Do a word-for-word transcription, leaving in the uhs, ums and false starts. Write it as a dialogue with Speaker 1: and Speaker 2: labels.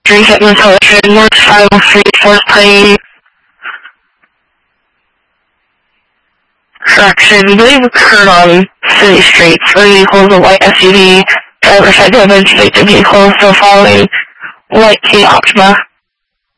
Speaker 1: Street Fitness Hilton, North five Street, fourth Plate. Correction, you believe occurred on City Street. Three vehicles, a white S U V, driver side damage, victim vehicle still following, white Kia Optima.